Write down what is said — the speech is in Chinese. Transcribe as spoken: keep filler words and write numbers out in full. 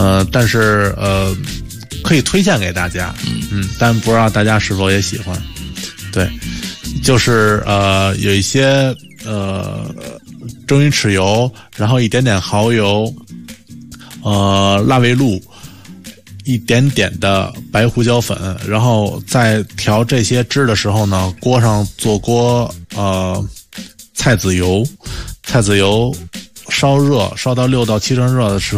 呃，但是呃，可以推荐给大家，嗯，但不知道大家是否也喜欢。对，就是呃，有一些呃蒸鱼豉油，然后一点点蚝油，呃，辣味露。一点点的白胡椒粉，然后在调这些汁的时候呢，锅上做锅呃菜籽油，菜籽油烧热，烧到六到七成热的时候。